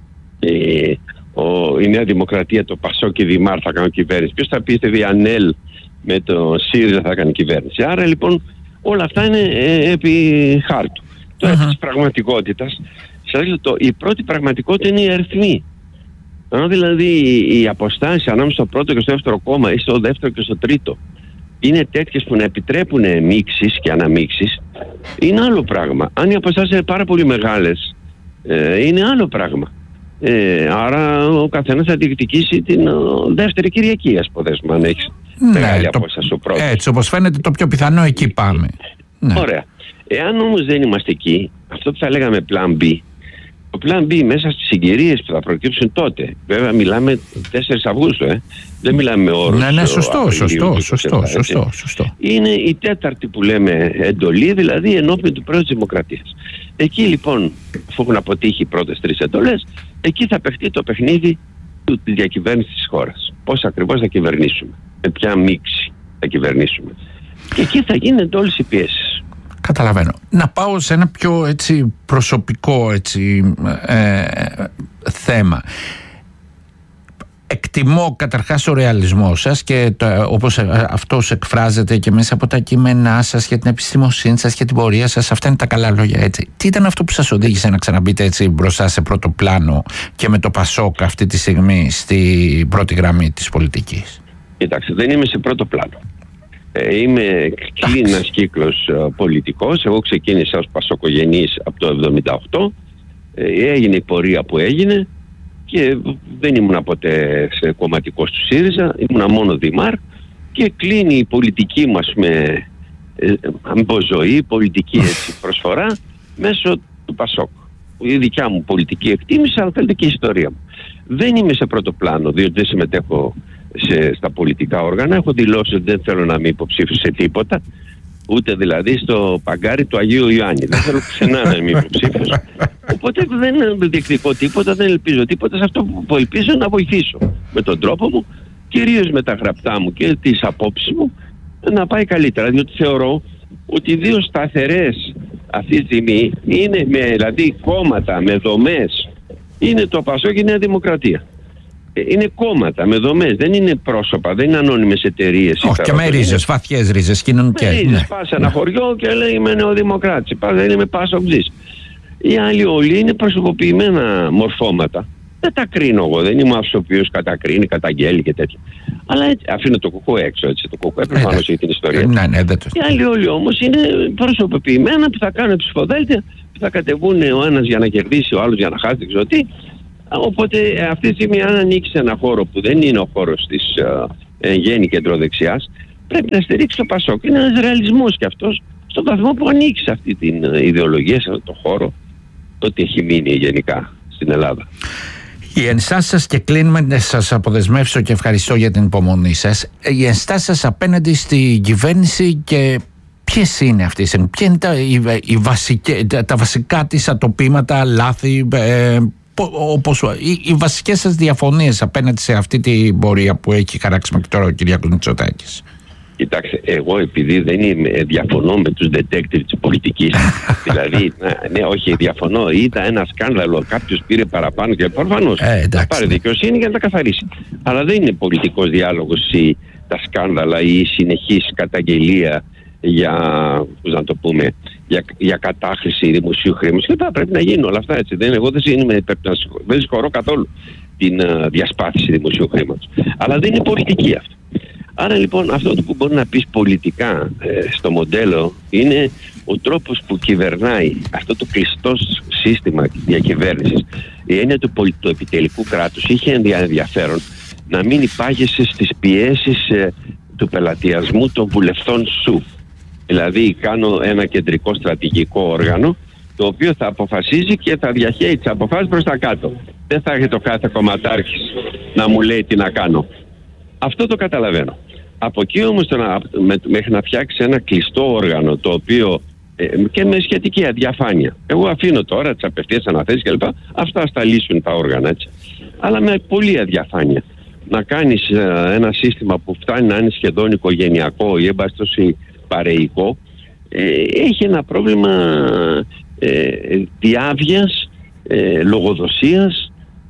η Νέα Δημοκρατία, το ΠΑΣΟΚ και η Δημάρ θα κάνουν κυβέρνηση? Ποιος θα πίστευε η ΑΝΕΛ με το ΣΥΡΙΖΑ θα κάνει κυβέρνηση? Άρα λοιπόν όλα αυτά είναι επί χάρτου. Τώρα της πραγματικότητας, η πρώτη πραγματικότητα είναι οι αριθμοί. Αν δηλαδή οι αποστάσεις ανάμεσα στο πρώτο και στο δεύτερο κόμμα ή στο δεύτερο και στο τρίτο είναι τέτοιες που να επιτρέπουν μίξεις και αναμίξεις, είναι άλλο πράγμα. Αν οι αποστάσεις είναι πάρα πολύ μεγάλες, είναι άλλο πράγμα. Άρα ο καθένας θα διεκδικήσει την δεύτερη Κυριακή, ας ποδέσουμε, αν έχεις μεγάλη απόσταση ο πρώτος. Έτσι όπως φαίνεται το πιο πιθανό, εκεί πάμε. Ωραία. Εάν όμως δεν είμαστε εκεί, αυτό που θα λέγαμε plan B, το plan B μέσα στις συγκυρίες που θα προκύψουν τότε, βέβαια μιλάμε 4 Αυγούστου, δεν μιλάμε με όρους. Ναι, σωστό. Είναι η τέταρτη που λέμε εντολή, δηλαδή ενώπιον του Πρόεδρου της Δημοκρατίας. Εκεί λοιπόν, αφού έχουν αποτύχει οι πρώτες 3 εντολές, εκεί θα παιχτεί το παιχνίδι της διακυβέρνησης της χώρας. Πώς ακριβώς θα κυβερνήσουμε, με ποια μίξη θα κυβερνήσουμε. Και εκεί θα γίνονται όλες οι πιέσεις. Καταλαβαίνω. Να πάω σε ένα πιο έτσι προσωπικό θέμα. Εκτιμώ καταρχάς το ρεαλισμό σας και όπως αυτός εκφράζεται και μέσα από τα κείμενά σας και την επιστημοσύνη σας και την πορεία σας. Αυτά είναι τα καλά λόγια, έτσι. Τι ήταν αυτό που σας οδήγησε να ξαναμπείτε έτσι μπροστά σε πρώτο πλάνο και με το ΠΑΣΟΚ αυτή τη στιγμή στη πρώτη γραμμή της πολιτικής? Κοιτάξτε, δεν είμαι σε πρώτο πλάνο. Είμαι κλίνας κύκλος πολιτικός. Εγώ ξεκίνησα ως πασοκογενής από το 1978. Έγινε η πορεία που έγινε και δεν ήμουν ποτέ κομματικός του ΣΥΡΙΖΑ, ήμουν μόνο Δημάρ, και κλείνει η πολιτική μας ζωή, πολιτική προσφορά μέσω του ΠΑΣΟΚ. Η δικιά μου πολιτική εκτίμηση, αλλά θέλετε και η ιστορία μου. Δεν είμαι σε πρώτο πλάνο, διότι δεν συμμετέχω στα πολιτικά όργανα. Έχω δηλώσει ότι δεν θέλω να είμαι υποψήφιος σε τίποτα, ούτε δηλαδή στο παγκάρι του Αγίου Ιωάννη. Δεν θέλω ξανά να είμαι υποψήφιος. Οπότε δεν διεκδικώ τίποτα, δεν ελπίζω τίποτα. Σε αυτό που ελπίζω να βοηθήσω με τον τρόπο μου, κυρίως με τα γραπτά μου και τις απόψεις μου, να πάει καλύτερα. Διότι θεωρώ ότι οι δύο σταθερές αυτή τη στιγμή είναι δηλαδή κόμματα με δομές. Είναι το ΠΑΣΟΚ και η Νέα Δημοκρατία. Είναι κόμματα με δομές, δεν είναι πρόσωπα, δεν είναι ανώνυμες εταιρείες. Όχι, και με ρίζες, βαθιές ρίζες κοινωνικές. Πας σε ένα χωριό και λέει είμαι νεοδημοκράτης, πας είμαι πάσοκτζής. Οι άλλοι όλοι είναι προσωποποιημένα μορφώματα, Δεν τα κρίνω εγώ, δεν είμαι αυτός ο οποίος κατακρίνει, καταγγέλει και τέτοια. Αλλά έτσι, αφήνω το κουκουέ έξω, έτσι. Το κουκουέ προφανώς έχει την ιστορία. Ναι, και άλλοι όλοι όμως είναι προσωποποιημένα που θα κάνουν ψηφοδέλτια, που θα κατεβούν ο ένας για να κερδίσει, ο άλλος για να χάσει, δεν ξέρω τι. Οπότε αυτή τη στιγμή, αν ανοίξει ένα χώρο που δεν είναι ο χώρος της γέννη κεντροδεξιάς, πρέπει να στηρίξει το Πασόκ. Είναι ένας ρεαλισμός κι αυτός, στον βαθμό που ανοίξει αυτή την ιδεολογία σε αυτό το χώρο, ό,τι έχει μείνει γενικά στην Ελλάδα. Οι ενστάσεις σας, και κλείνουμε, να σας αποδεσμεύσω και ευχαριστώ για την υπομονή σας, οι ενστάσεις σας απέναντι στην κυβέρνηση και ποιες είναι αυτές, ποια είναι τα βασικά της ατοπήματα, λάθη, όπως οι βασικές σας διαφωνίες απέναντι σε αυτή την πορεία που έχει χαράξει μέχρι τώρα ο Κυριάκος Μητσοτάκης? Κοιτάξτε, εγώ επειδή δεν διαφωνώ με τους detectives της πολιτικής, δηλαδή, ναι, όχι, διαφωνώ, ήταν ένα σκάνδαλο, κάποιος πήρε παραπάνω και προφανώς θα πάρει δικαιοσύνη για να τα καθαρίσει. Αλλά δεν είναι πολιτικός διάλογος τα σκάνδαλα ή η συνεχής καταγγελία για, πώς να το πούμε, για κατάχρηση δημοσίου χρήματος. Και πρέπει να γίνουν όλα αυτά, έτσι. Εγώ δεν συγχωρώ καθόλου την διασπάθηση δημοσίου χρήματος. Αλλά δεν είναι πολιτική αυτό. Άρα λοιπόν αυτό που μπορεί να πεις πολιτικά στο μοντέλο είναι ο τρόπος που κυβερνάει αυτό το κλειστό σύστημα διακυβέρνησης. Η έννοια του επιτελικού κράτους είχε ενδιαφέρον να μην υπάγεσαι στις πιέσεις του πελατειασμού των βουλευτών σου. Δηλαδή κάνω ένα κεντρικό στρατηγικό όργανο το οποίο θα αποφασίζει και θα διαχέει τις αποφάσεις προς τα κάτω. Δεν θα έχει το κάθε κομματάρχης να μου λέει τι να κάνω. Αυτό το καταλαβαίνω. Από εκεί όμως μέχρι να φτιάξει ένα κλειστό όργανο το οποίο και με σχετική αδιαφάνεια. Εγώ αφήνω τώρα τις απευθείας αναθέσεις κλπ. Αυτά θα τα λύσουν τα όργανα, έτσι. Αλλά με πολύ αδιαφάνεια. Να κάνεις ένα σύστημα που φτάνει να είναι σχεδόν οικογενειακό ή εμπαστοσή παρεϊκό, έχει ένα πρόβλημα διάβγειας, λογοδοσίας,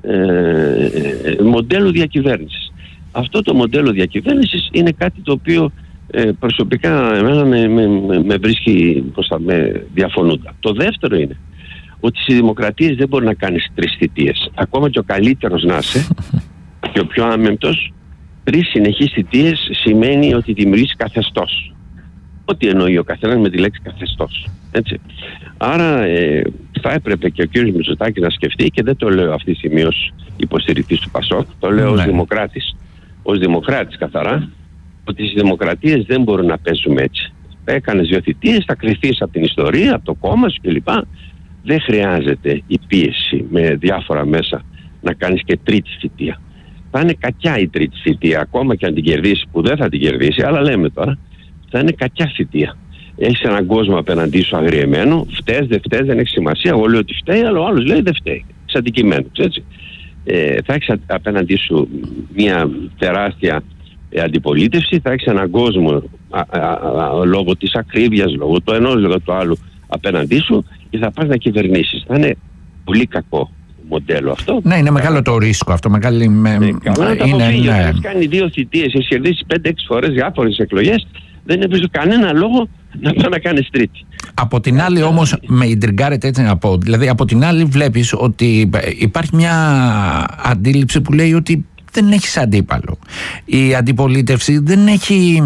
μοντέλου διακυβέρνησης. Αυτό το μοντέλο διακυβέρνησης είναι κάτι το οποίο προσωπικά εμένα με βρίσκει με διαφωνούντα. Το δεύτερο είναι ότι στις δημοκρατίες δεν μπορεί να κάνεις 3 θητείες. Ακόμα και ο καλύτερος να είσαι και ο πιο άμεμπτος, 3 συνεχείς θητείες σημαίνει ότι δημιουργείς καθεστώς. Ό,τι εννοεί ο καθένας με τη λέξη καθεστώς. Έτσι. Άρα θα έπρεπε και ο κύριος Μητσοτάκης να σκεφτεί, και δεν το λέω αυτή τη στιγμή ως υποστηρικτής του Πασόκ, το λέω ως δημοκράτης. Ως δημοκράτης καθαρά, ότι στις δημοκρατίες δεν μπορούν να παίζουμε έτσι. Έκανες 2 θητείες, θα κρυφθείς από την ιστορία, από το κόμμα σου κλπ. Δεν χρειάζεται η πίεση με διάφορα μέσα να κάνεις και 3η θητεία. Θα είναι κακιά η 3η θητεία, ακόμα και αν την κερδίσει, που δεν θα την κερδίσει, αλλά λέμε τώρα, θα είναι κακιά θητεία. Έχεις έναν κόσμο απέναντί σου αγριεμένο, φταίς, δεν φταίς, δεν έχει σημασία. Εγώ λέω ότι φταίει, αλλά ο άλλος λέει δεν φταίει. Είσαι αντικειμένος, έτσι. Θα έχεις απέναντί σου μια τεράστια αντιπολίτευση, θα έχεις έναν κόσμο λόγω της ακρίβειας, λόγω του ενός, λόγω του άλλου απέναντί σου, και θα πας να κυβερνήσεις. Θα είναι πολύ κακό μοντέλο αυτό. Ναι, είναι μεγάλο το ρίσκο αυτό. Μεγάλη καλά να το αποφύγει. Έχεις κάνει 2 θητείες, έχεις κερδίσει 5-6 φορές διάφορες εκλογές, δεν βρίσκω κανένα λόγο να πάει να κάνεις 3η. Από την άλλη όμως με ιντριγκάρεται, έτσι να πω. Δηλαδή από την άλλη βλέπεις ότι υπάρχει μια αντίληψη που λέει ότι δεν έχεις αντίπαλο. Η αντιπολίτευση δεν έχει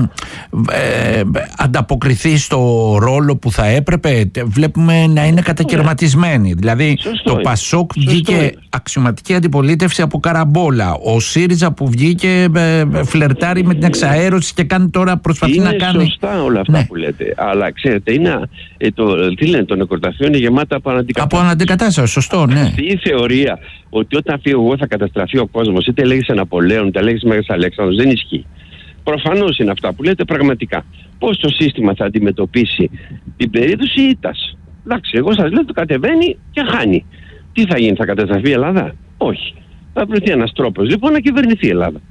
ανταποκριθεί στο ρόλο που θα έπρεπε. Βλέπουμε να είναι κατακαιρματισμένη. Δηλαδή το Πασόκ βγήκε αξιωματική αντιπολίτευση από καραμπόλα. Ο ΣΥΡΙΖΑ που βγήκε φλερτάρει με την εξαέρωση και κάνει τώρα, προσπαθεί να κάνει. Είναι σωστά όλα αυτά που λέτε. Αλλά ξέρετε, είναι, τι λένε, το νεκροταφείο είναι γεμάτα από αναντικατάσταση. Από αναντικατάσταση, σωστό, ναι. Αυτή η θεωρία ότι όταν φύγω εγώ θα καταστραφεί ο κόσμος, είτε λέγεσαι Ναπολέον, είτε λέγεσαι Μέγας Αλέξανδρος, δεν ισχύει. Προφανώς είναι αυτά που λέτε πραγματικά. Πώς το σύστημα θα αντιμετωπίσει την περίπτωση ήττας? Εντάξει, εγώ σας λέω το κατεβαίνει και χάνει. Τι θα γίνει, θα καταστραφεί η Ελλάδα? Όχι. Θα βρεθεί ένας τρόπος λοιπόν να κυβερνηθεί η Ελλάδα.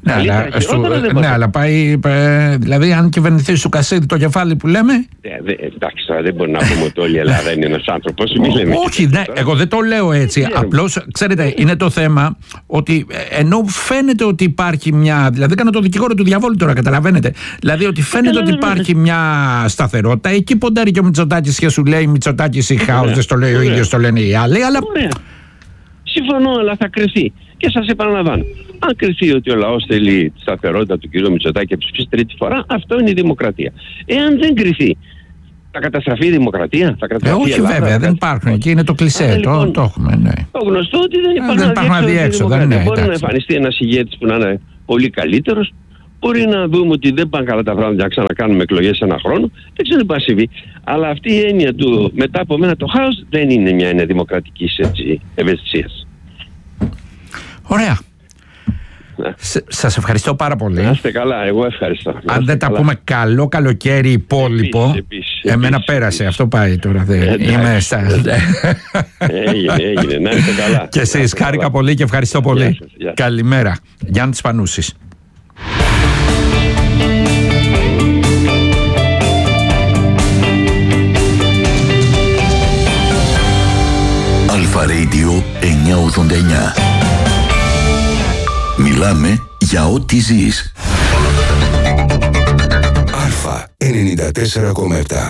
Ναι, αλλά πάει. Δηλαδή, αν κυβερνηθεί σου Κασίδη το κεφάλι που λέμε. Εντάξει, τώρα δεν μπορεί να πούμε ότι όλη η Ελλάδα είναι ένας άνθρωπος. Όχι, ναι, εγώ δεν το λέω έτσι. Απλώς, ξέρετε, είναι το θέμα ότι ενώ φαίνεται ότι υπάρχει μια. Δηλαδή, κάνω το δικηγόρο του διαβόλου τώρα, καταλαβαίνετε. Δηλαδή, ότι φαίνεται ότι υπάρχει μια σταθερότητα. Εκεί ποντάρει και ο Μητσοτάκης και σου λέει Μητσοτάκης ή χάος, δεν το λέει ο ίδιος, το λένε οι άλλοι. Αλλά Συμφωνώ, αλλά θα κρυθεί. Και σας επαναλαμβάνω, αν κρυθεί ότι ο λαός θέλει τη σταθερότητα του κ. Μητσοτάκη και ψηφίσει τρίτη φορά, αυτό είναι η δημοκρατία. Εάν δεν κρυθεί, θα καταστραφεί η δημοκρατία, θα καταστραφεί η Ελλάδα. Όχι, βέβαια, δεν υπάρχουν. Εκεί είναι το κλισέ. Λοιπόν, το έχουμε, ναι. Το γνωστό ότι δεν υπάρχουν αδιέξοδα. Μπορεί να εμφανιστεί ένας ηγέτης που να είναι πολύ καλύτερος. Μπορεί να δούμε ότι δεν πάνε καλά τα πράγματα να ξανακάνουμε εκλογές σε ένα χρόνο. Δεν ξέρω τι θα συμβεί. Αλλά αυτή η έννοια του μετά από μένα το χάος δεν είναι μια έννοια δημοκρατικής ευαισθησίας. Ωραία. Σας ευχαριστώ πάρα πολύ. Να είστε καλά, εγώ ευχαριστώ. Αν δεν τα πούμε καλό καλοκαίρι υπόλοιπο, εμένα πέρασε, αυτό πάει τώρα. Είμαι Έγινε, να είστε καλά. Και εσείς, χάρηκα πολύ και ευχαριστώ πολύ. Καλημέρα. Γιάννης Πανούσης. Αλφα Radio 989. Μιλάμε για ό,τι ζεις. Αλφα 94,7.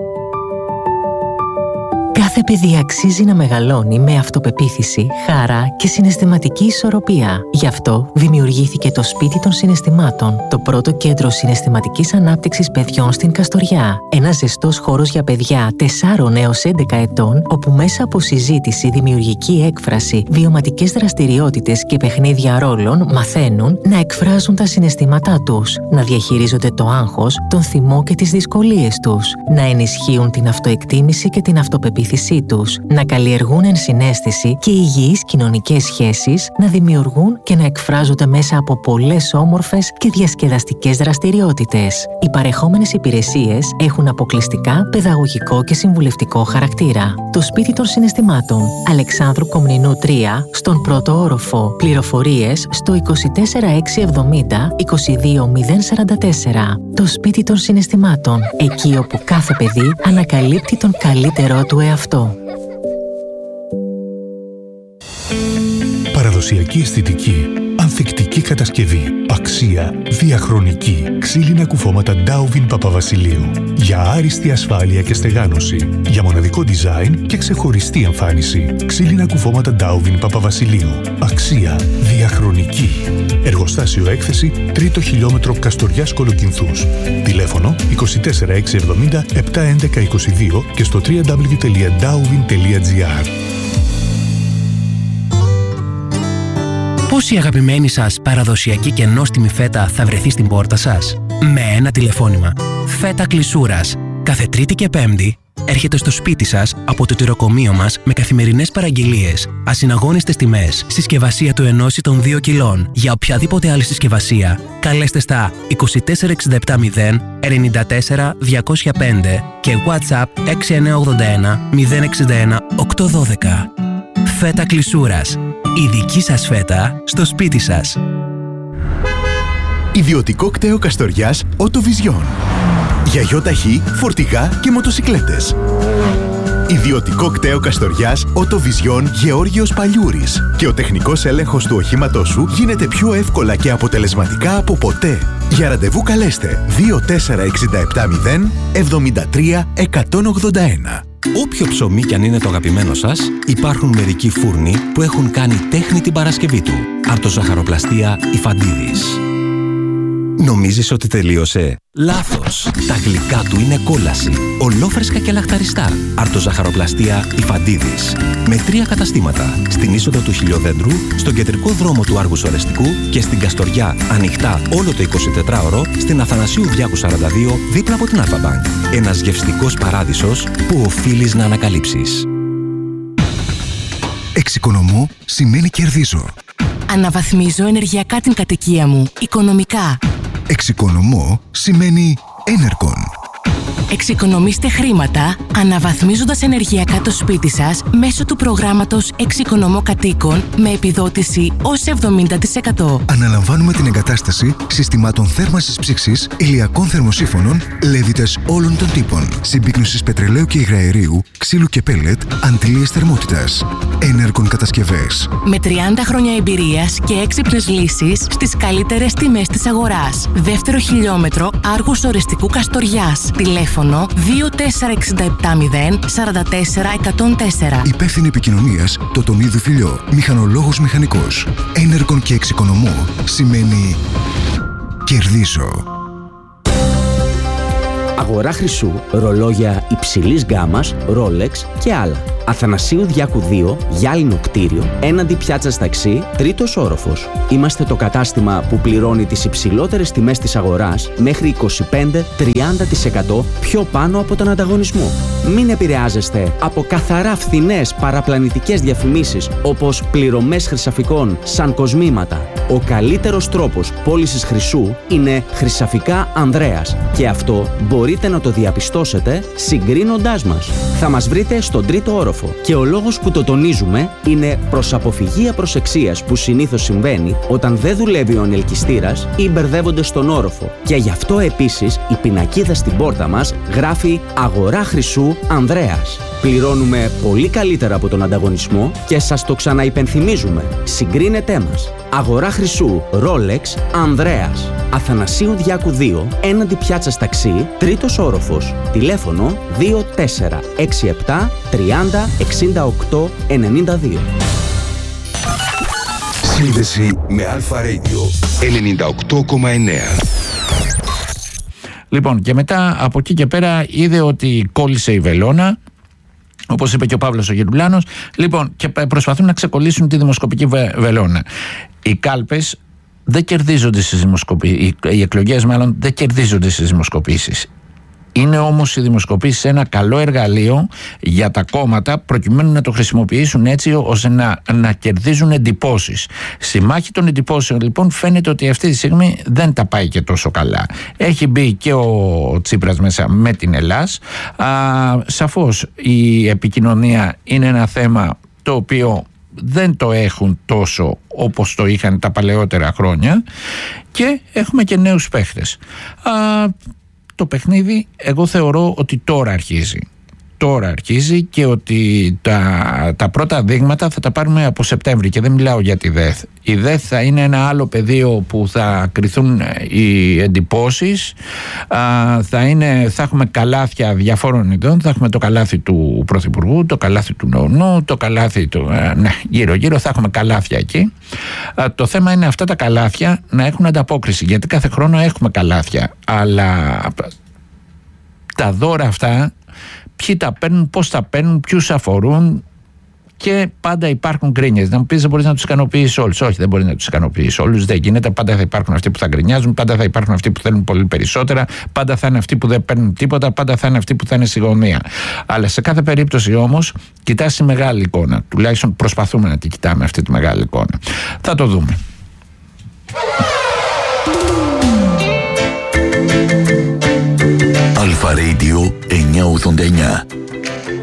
Κάθε παιδί αξίζει να μεγαλώνει με αυτοπεποίθηση, χαρά και συναισθηματική ισορροπία. Γι' αυτό δημιουργήθηκε το Σπίτι των Συναισθημάτων, το πρώτο κέντρο συναισθηματικής ανάπτυξης παιδιών στην Καστοριά. Ένας ζεστός χώρος για παιδιά 4 έως 11 ετών, όπου μέσα από συζήτηση, δημιουργική έκφραση, βιωματικές δραστηριότητες και παιχνίδια ρόλων μαθαίνουν να εκφράζουν τα συναισθήματά τους, να διαχειρίζονται το άγχος, τον θυμό και τις δυσκολίες τους, να ενισχύουν την αυτοεκτίμηση και την αυτοπεποίθηση τους, να καλλιεργούν ενσυναίσθηση και υγιείς κοινωνικές σχέσεις, να δημιουργούν και να εκφράζονται μέσα από πολλές όμορφες και διασκεδαστικές δραστηριότητες. Οι παρεχόμενες υπηρεσίες έχουν αποκλειστικά παιδαγωγικό και συμβουλευτικό χαρακτήρα. Το Σπίτι των Συναισθημάτων, Αλεξάνδρου Κομνηνού 3, στον πρώτο όροφο. Πληροφορίες στο 24670 22044. Το Σπίτι των Συναισθημάτων, εκεί όπου κάθε παιδί ανακαλύπτει τον καλύτερό του εαυτό. Παραδοσιακή αισθητική, ανθεκτική κατασκευή, αξία, διαχρονική, ξύλινα κουφώματα Ντάουβιν Παπαβασιλείου. Για άριστη ασφάλεια και στεγάνωση, για μοναδικό design και ξεχωριστή εμφάνιση. Ξύλινα κουφώματα Ντάουβιν Παπαβασιλείου. Αξία, διαχρονική. Εργοστάσιο έκθεση, 3ο χιλιόμετρο Καστοριάς Κολοκυνθούς. Τηλέφωνο 24670 71122 και στο www.dauvin.gr. Πώς η αγαπημένη σας παραδοσιακή και νόστιμη φέτα θα βρεθεί στην πόρτα σας? Με ένα τηλεφώνημα. Φέτα Κλεισούρας. Κάθε Τρίτη και Πέμπτη έρχεται στο σπίτι σας από το τυροκομείο μας με καθημερινές παραγγελίες, ασυναγώνιστες τιμές, συσκευασία του 1 ή των 2 κιλών. Για οποιαδήποτε άλλη συσκευασία, καλέστε στα 24770 94 205 και WhatsApp 6981 061 812. Φέτα Κλεισούρας. Η δική σας φέτα στο σπίτι σας. Ιδιωτικό κτέο Καστοριάς Οτοβιζιόν. Για γιοταχή, φορτηγά και μοτοσικλέτες. Ιδιωτικό κτέο Καστοριάς Οτοβιζιόν Γεώργιος Παλιούρης. Και ο τεχνικός έλεγχος του οχήματός σου γίνεται πιο εύκολα και αποτελεσματικά από ποτέ. Για ραντεβού καλέστε 24670 73 181. Όποιο ψωμί κι αν είναι το αγαπημένο σας, υπάρχουν μερικοί φούρνοι που έχουν κάνει τέχνη την Παρασκευή του. Αρτοζαχαροπλαστεία Ιφαντίδης. Νομίζεις ότι τελείωσε? Λάθος! Τα γλυκά του είναι κόλαση. Ολόφρεσκα και λαχταριστά. Αρτοζαχαροπλαστεία Ιφαντίδης. Με 3 καταστήματα. Στην είσοδο του Χιλιοδέντρου, στον κεντρικό δρόμο του Άργους Ορεστικού και στην Καστοριά ανοιχτά όλο το 24ωρο στην Αθανασίου Διάκου 42 δίπλα από την Αλφα-Μπανκ. Ένας γευστικός παράδεισος που οφείλεις να ανακαλύψεις. Εξοικονομώ σημαίνει κερδίζω. Αναβαθμίζω ενεργειακά την κατοικία μου, οικονομικά. Εξοικονομώ σημαίνει Enercon. Εξοικονομήστε χρήματα αναβαθμίζοντας ενεργειακά το σπίτι σας μέσω του προγράμματος Εξοικονομώ Κατοίκων με επιδότηση ως 70%. Αναλαμβάνουμε την εγκατάσταση συστημάτων θέρμανσης ψήξης, ηλιακών θερμοσύφωνων, λέβητες όλων των τύπων, συμπίκνωσης πετρελαίου και υγραερίου, ξύλου και πέλετ, αντλίες θερμότητας. Enercon κατασκευές. Με 30 χρόνια εμπειρίας και έξυπνες λύσεις στις καλύτερες τιμές της αγοράς. Δεύτερο χιλιόμετρο Άργους Ορεστικού Καστοριάς. Τηλέφωνο Τηλέφωνο 24670 44104. Υπεύθυνη επικοινωνίας Τοτονίδου Φιλιό. Μηχανολόγος μηχανικός. Ένεργον και εξοικονομώ σημαίνει κερδίζω. Αγορά χρυσού, ρολόγια υψηλής γκάμας, Rolex και άλλα. Αθανασίου Διάκου 2, γυάλινο κτίριο, έναντι πιάτσας ταξί, τρίτος όροφος. Είμαστε το κατάστημα που πληρώνει τις υψηλότερες τιμές της αγοράς μέχρι 25-30% πιο πάνω από τον ανταγωνισμό. Μην επηρεάζεστε από καθαρά φθηνές παραπλανητικές διαφημίσεις όπως πληρωμές χρυσαφικών σαν κοσμήματα. Ο καλύτερος τρόπος πώλησης χρυσού είναι Χρυσαφικά Ανδρέας και αυτό μπορείτε να το διαπιστώσετε συγκρίνοντάς μας. Θα μας βρείτε στον τρίτο όροφο και ο λόγος που το τονίζουμε είναι προς αποφυγή απροσεξίας που συνήθως συμβαίνει όταν δεν δουλεύει ο ανελκυστήρας ή μπερδεύονται στον όροφο. Και γι' αυτό επίσης η πινακίδα στην πόρτα μας γράφει «Αγορά χρυσού Ανδρέας». Πληρώνουμε πολύ καλύτερα από τον ανταγωνισμό και σας το ξαναυπενθυμίζουμε. Συγκρίνετέ μας. Αγορά χρυσού Rolex Ανδρέας. Αθανασίου Διάκου 2, έναντι πιάτσας ταξί, τρίτος όροφος. Τηλέφωνο 2467 30 68 92. Σύνδεση με Αλφα Radio 98,9. Λοιπόν, και μετά από εκεί και πέρα είδε ότι κόλλησε η βελόνα, όπως είπε και ο Παύλος ο Γερουλάνος, λοιπόν, και προσπαθούν να ξεκολλήσουν τη δημοσκοπική βελόνα. Οι κάλπες δεν κερδίζονται στις δημοσκοπήσεις, οι εκλογές μάλλον δεν κερδίζονται στις δημοσκοπήσεις. Είναι όμως οι δημοσκοπήσεις ένα καλό εργαλείο για τα κόμματα προκειμένου να το χρησιμοποιήσουν έτσι ώστε να κερδίζουν εντυπώσεις. Στη μάχη των εντυπώσεων λοιπόν φαίνεται ότι αυτή τη στιγμή δεν τα πάει και τόσο καλά. Έχει μπει και ο Τσίπρας μέσα με την Ελλάς. Σαφώς η επικοινωνία είναι ένα θέμα το οποίο δεν το έχουν τόσο όπως το είχαν τα παλαιότερα χρόνια και έχουμε και νέους παίχτες. Το παιχνίδι εγώ θεωρώ ότι τώρα αρχίζει και ότι τα πρώτα δείγματα θα τα πάρουμε από Σεπτέμβρη και δεν μιλάω για τη ΔΕΘ. Η ΔΕΘ θα είναι ένα άλλο πεδίο που θα κριθούν οι εντυπώσεις, θα έχουμε καλάθια διαφόρων ειδών, θα έχουμε το καλάθι του Πρωθυπουργού, το καλάθι του Νονού, το καλάθι του... γύρω θα έχουμε καλάθια εκεί. Το θέμα είναι αυτά τα καλάθια να έχουν ανταπόκριση, γιατί κάθε χρόνο έχουμε καλάθια, αλλά τα δώρα αυτά ποιοι τα παίρνουν, πώς τα παίρνουν, ποιους αφορούν και πάντα υπάρχουν γκρίνιες. Να μου πεις δεν μπορείς να τους ικανοποιήσεις όλους. Όχι, δεν μπορεί να τους ικανοποιήσεις όλους, δεν γίνεται. Πάντα θα υπάρχουν αυτοί που θα γκρινιάζουν, πάντα θα υπάρχουν αυτοί που θέλουν πολύ περισσότερα, πάντα θα είναι αυτοί που δεν παίρνουν τίποτα, πάντα θα είναι αυτοί που θα είναι στη γωνία. Αλλά σε κάθε περίπτωση όμως κοιτάς τη μεγάλη εικόνα. Τουλάχιστον προσπαθούμε να τη κοιτάμε αυτή τη μεγάλη εικόνα. Θα το δούμε. Αλφα Radio 989.